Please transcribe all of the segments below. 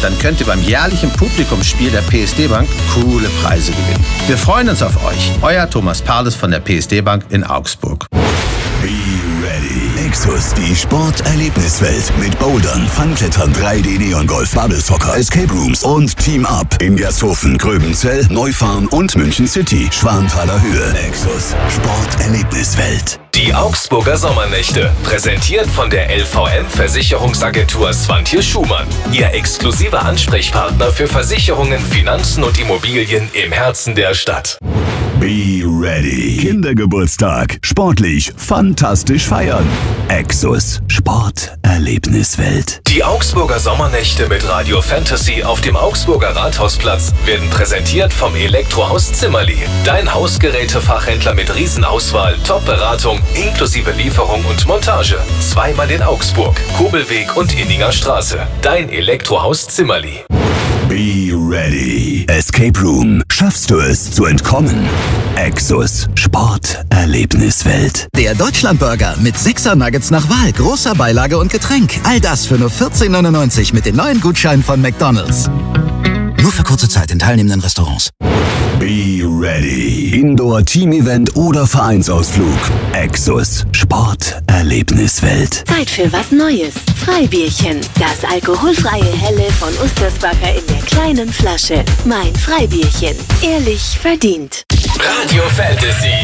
dann könnt ihr beim jährlichen Publikumsspiel der PSD Bank coole Preise gewinnen. Wir freuen uns auf euch. Euer Thomas Perles von der PSD Bank in Augsburg. Be ready. Nexus, die Sporterlebniswelt mit Bouldern, Funklettern, 3D-Neon-Golf, Bubble Soccer, Escape Rooms und Team Up in Gersthofen, Gröbenzell, Neufahren und München City, Schwanthaler Höhe. Nexus, Sporterlebniswelt. Die Augsburger Sommernächte, präsentiert von der LVM Versicherungsagentur Swantje Schumann. Ihr exklusiver Ansprechpartner für Versicherungen, Finanzen und Immobilien im Herzen der Stadt. Be ready. Kindergeburtstag. Sportlich, fantastisch feiern. Exus, Sporterlebniswelt. Die Augsburger Sommernächte mit Radio Fantasy auf dem Augsburger Rathausplatz werden präsentiert vom Elektrohaus Zimmerli. Dein Hausgerätefachhändler mit Riesenauswahl, Top-Beratung, inklusive Lieferung und Montage. Zweimal in Augsburg, Kobelweg und Inninger Straße. Dein Elektrohaus Zimmerli. Be ready. Escape Room. Schaffst du es zu entkommen? Exus, Sporterlebniswelt. Der Deutschlandburger mit 6er Nuggets nach Wahl, großer Beilage und Getränk. All das für nur 14,99 mit den neuen Gutscheinen von McDonald's. Nur für kurze Zeit in teilnehmenden Restaurants. Be ready. Indoor-Team-Event oder Vereinsausflug. Exus, Sporterlebniswelt. Zeit für was Neues. Freibierchen. Das alkoholfreie Helle von Ustersbacher in der kleinen Flasche. Mein Freibierchen. Ehrlich verdient. Radio Fantasy.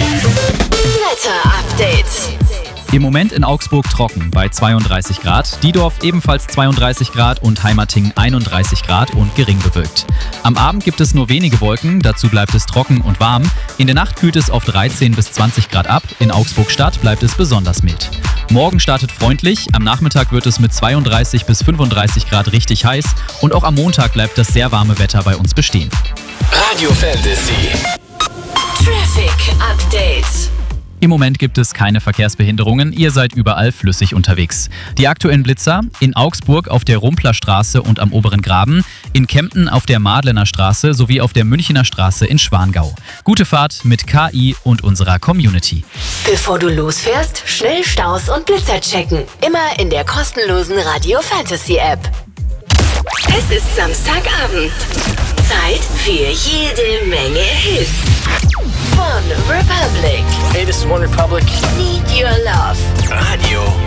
Wetter-Update. Im Moment in Augsburg trocken bei 32 Grad, Diedorf ebenfalls 32 Grad und Heimerting 31 Grad und gering bewölkt. Am Abend gibt es nur wenige Wolken, dazu bleibt es trocken und warm. In der Nacht kühlt es auf 13 bis 20 Grad ab, in Augsburg Stadt bleibt es besonders mild. Morgen startet freundlich, am Nachmittag wird es mit 32 bis 35 Grad richtig heiß und auch am Montag bleibt das sehr warme Wetter bei uns bestehen. Radio Fantasy. Traffic Update. Im Moment gibt es keine Verkehrsbehinderungen, ihr seid überall flüssig unterwegs. Die aktuellen Blitzer: in Augsburg auf der Rumpler Straße und am Oberen Graben, in Kempten auf der Madlener Straße sowie auf der Münchener Straße in Schwangau. Gute Fahrt mit KI und unserer Community. Bevor du losfährst, schnell Staus und Blitzer checken. Immer in der kostenlosen Radio Fantasy App. Es ist Samstagabend. Zeit für jede Menge Hits. Von Republic. Hey, this is One Republic. Need Your Love. Radio